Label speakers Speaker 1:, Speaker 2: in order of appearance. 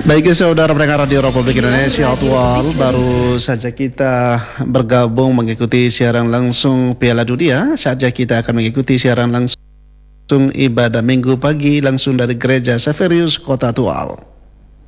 Speaker 1: Baik saudara pendengar Radio Republik Indonesia Aktual, baru saja kita bergabung mengikuti siaran langsung Piala Dunia. Saja kita akan mengikuti siaran langsung ibadah Minggu pagi langsung dari Gereja Severius Kota Tual.